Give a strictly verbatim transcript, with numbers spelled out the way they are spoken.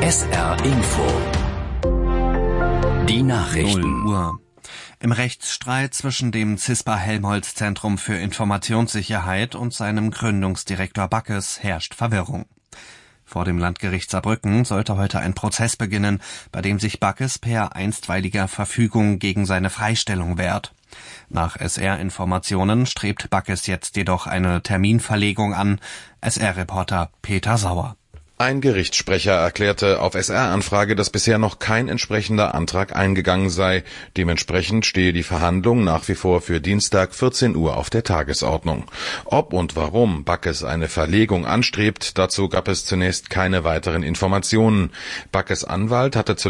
S R Info. Die Nachrichten. null Uhr. Im Rechtsstreit zwischen dem Cispa-Helmholtz-Zentrum für Informationssicherheit und seinem Gründungsdirektor Backes herrscht Verwirrung. Vor dem Landgericht Saarbrücken sollte heute ein Prozess beginnen, bei dem sich Backes per einstweiliger Verfügung gegen seine Freistellung wehrt. Nach S R-Informationen strebt Backes jetzt jedoch eine Terminverlegung an. S R-Reporter Peter Sauer. Ein Gerichtssprecher erklärte auf S R-Anfrage, dass bisher noch kein entsprechender Antrag eingegangen sei. Dementsprechend stehe die Verhandlung nach wie vor für Dienstag vierzehn Uhr auf der Tagesordnung. Ob und warum Backes eine Verlegung anstrebt, dazu gab es zunächst keine weiteren Informationen. Backes Anwalt hatte